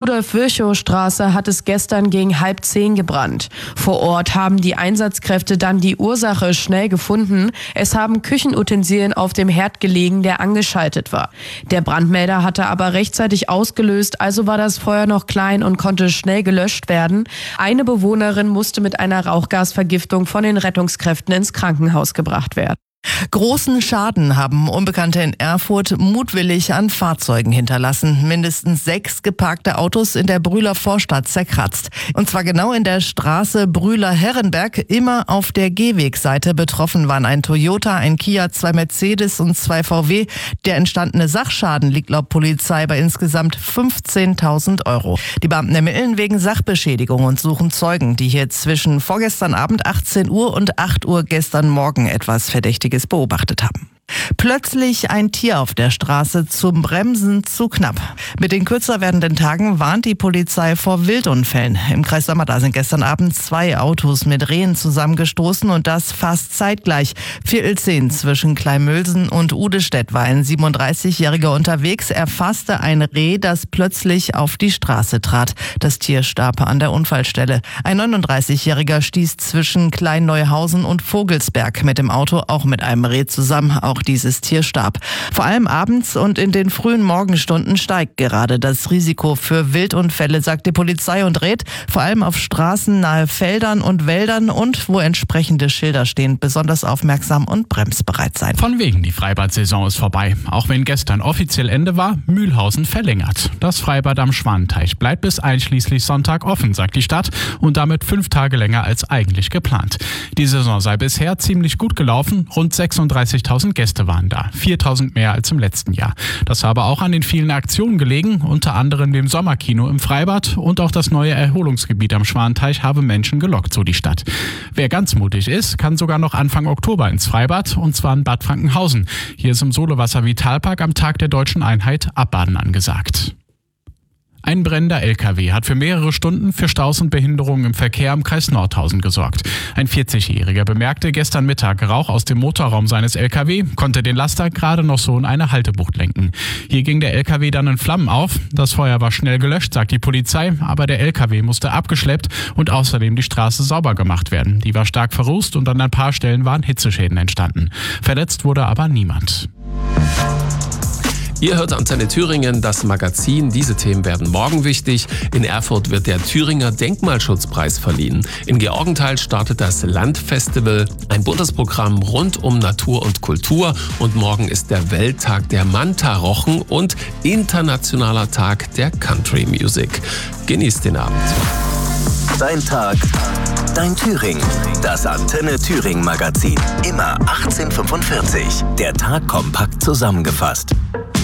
Rudolf-Virchow-Straße hat es gestern gegen 9:30 gebrannt. Vor Ort haben die Einsatzkräfte dann die Ursache schnell gefunden. Es haben Küchenutensilien auf dem Herd gelegen, der angeschaltet war. Der Brandmelder hatte aber rechtzeitig ausgelöst, also war das Feuer noch klein und konnte schnell gelöscht werden. Eine Bewohnerin musste mit einer Rauchgasvergiftung von den Rettungskräften ins Krankenhaus gebracht werden. Großen Schaden haben Unbekannte in Erfurt mutwillig an Fahrzeugen hinterlassen. Mindestens 6 geparkte Autos in der Brühler Vorstadt zerkratzt. Und zwar genau in der Straße Brühler-Herrenberg, immer auf der Gehwegseite. Betroffen waren ein Toyota, ein Kia, 2 Mercedes und 2 VW. Der entstandene Sachschaden liegt laut Polizei bei insgesamt 15.000 €. Die Beamten ermitteln wegen Sachbeschädigung und suchen Zeugen, die hier zwischen vorgestern Abend 18 Uhr und 8 Uhr gestern Morgen etwas Verdächtiges beobachtet haben. Plötzlich ein Tier auf der Straße, zum Bremsen zu knapp. Mit den kürzer werdenden Tagen warnt die Polizei vor Wildunfällen. Im Kreis Sommerda sind gestern Abend 2 Autos mit Rehen zusammengestoßen und das fast zeitgleich. Viertel 10 zwischen Kleinmülsen und Udestedt war ein 37-Jähriger unterwegs. Er fasste ein Reh, das plötzlich auf die Straße trat. Das Tier starb an der Unfallstelle. Ein 39-Jähriger stieß zwischen Kleinneuhausen und Vogelsberg mit dem Auto, auch mit einem Reh zusammen. Auch dieses Tier starb. Vor allem abends und in den frühen Morgenstunden steigt gerade das Risiko für Wildunfälle, sagt die Polizei und rät, vor allem auf Straßen nahe Feldern und Wäldern und wo entsprechende Schilder stehen, besonders aufmerksam und bremsbereit sein. Von wegen, die Freibad-Saison ist vorbei. Auch wenn gestern offiziell Ende war, Mühlhausen verlängert. Das Freibad am Schwanenteich bleibt bis einschließlich Sonntag offen, sagt die Stadt, und damit 5 Tage länger als eigentlich geplant. Die Saison sei bisher ziemlich gut gelaufen, rund 36.000 Gäste waren da, 4.000 mehr als im letzten Jahr. Das habe auch an den vielen Aktionen gelegen, unter anderem dem Sommerkino im Freibad, und auch das neue Erholungsgebiet am Schwanenteich habe Menschen gelockt, so die Stadt. Wer ganz mutig ist, kann sogar noch Anfang Oktober ins Freibad, und zwar in Bad Frankenhausen. Hier ist im Solowasser Vitalpark am Tag der Deutschen Einheit Abbaden angesagt. Ein brennender LKW hat für mehrere Stunden für Staus und Behinderungen im Verkehr im Kreis Nordhausen gesorgt. Ein 40-Jähriger bemerkte gestern Mittag Rauch aus dem Motorraum seines LKW, konnte den Laster gerade noch so in eine Haltebucht lenken. Hier ging der LKW dann in Flammen auf. Das Feuer war schnell gelöscht, sagt die Polizei, aber der LKW musste abgeschleppt und außerdem die Straße sauber gemacht werden. Die war stark verrußt und an ein paar Stellen waren Hitzeschäden entstanden. Verletzt wurde aber niemand. Ihr hört Antenne Thüringen, das Magazin. Diese Themen werden morgen wichtig. In Erfurt wird der Thüringer Denkmalschutzpreis verliehen. In Georgenthal startet das Landfestival, ein buntes Programm rund um Natur und Kultur. Und morgen ist der Welttag der Mantarochen und internationaler Tag der Country Music. Genießt den Abend. Dein Tag, dein Thüringen. Das Antenne Thüringen Magazin. Immer 18:45. Der Tag kompakt zusammengefasst.